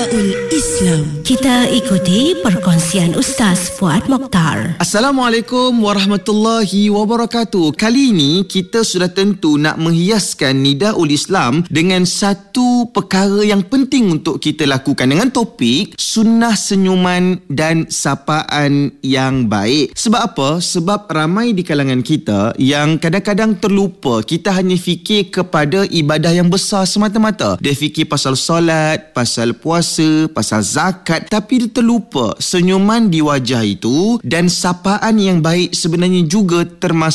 Nidaul Islam. Kita ikuti perkongsian Ustaz Fuad Mokhtar. Assalamualaikum warahmatullahi wabarakatuh. Kali ini kita sudah tentu nak menghiaskan Nidaul Islam dengan satu perkara yang penting untuk kita lakukan dengan topik sunnah senyuman dan sapaan yang baik. Sebab apa? Sebab ramai di kalangan kita yang kadang-kadang terlupa. Kita hanya fikir kepada ibadah yang besar semata-mata. Dia fikir pasal solat, pasal puasa, pasal zakat, tapi dia terlupa senyuman di wajah itu dan sapaan yang baik sebenarnya juga termasuk